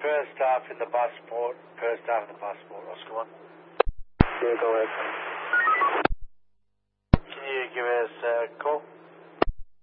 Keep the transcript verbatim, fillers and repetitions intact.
per staff in the bus port, per staff in the bus port, Oscar one. Yeah, go ahead.